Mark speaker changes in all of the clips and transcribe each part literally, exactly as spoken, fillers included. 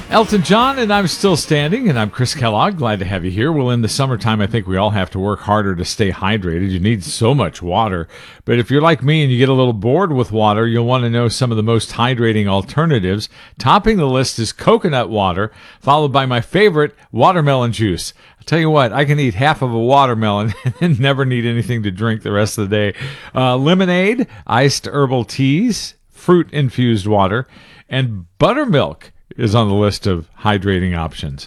Speaker 1: Elton John, and I'm Still Standing, and I'm Chris Kellogg. Glad to have you here. Well, in the summertime, I think we all have to work harder to stay hydrated. You need so much water. But if you're like me and you get a little bored with water, you'll want to know some of the most hydrating alternatives. Topping the list is coconut water, followed by my favorite, watermelon juice. I'll tell you what, I can eat half of a watermelon and never need anything to drink the rest of the day. Uh, lemonade, iced herbal teas, fruit-infused water, and buttermilk is on the list of hydrating options.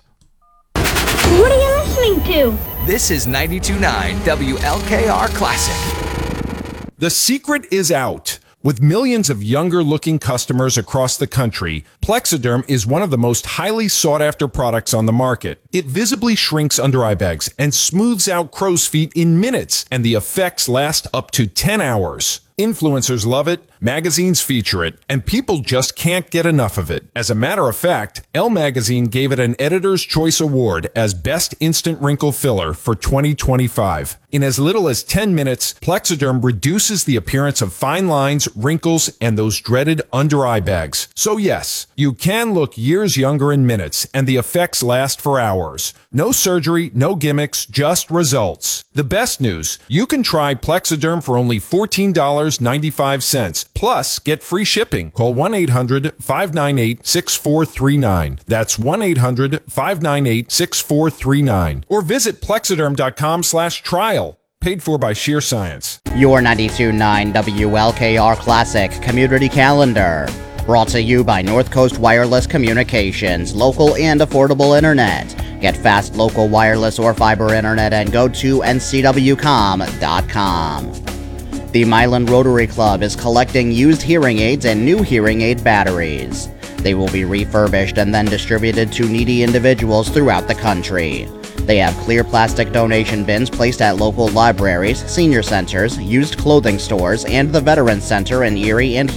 Speaker 2: What are you listening to?
Speaker 3: This is ninety-two point nine W L K R Classic.
Speaker 4: The secret is out. With millions of younger-looking customers across the country, Plexiderm is one of the most highly sought-after products on the market. It visibly shrinks under-eye bags and smooths out crow's feet in minutes, and the effects last up to ten hours. Influencers love it, magazines feature it, and people just can't get enough of it. As a matter of fact, Elle Magazine gave it an Editor's Choice Award as Best Instant Wrinkle Filler for twenty twenty-five. In as little as ten minutes, Plexiderm reduces the appearance of fine lines, wrinkles, and those dreaded under-eye bags. So yes, you can look years younger in minutes, and the effects last for hours. No surgery, no gimmicks, just results. The best news, you can try Plexiderm for only fourteen dollars and ninety-five cents. Plus, get free shipping. Call one eight hundred, five nine eight, six four three nine. That's one eight hundred, five nine eight, six four three nine. Or visit plexiderm.com slash trial. Paid for by Sheer Science.
Speaker 5: Your ninety-two point nine W L K R Classic Community Calendar. Brought to you by North Coast Wireless Communications, local and affordable internet. Get fast local wireless or fiber internet and go to N C W com dot com. The Milan Rotary Club is collecting used hearing aids and new hearing aid batteries. They will be refurbished and then distributed to needy individuals throughout the country. They have clear plastic donation bins placed at local libraries, senior centers, used clothing stores, and the Veterans Center in Erie and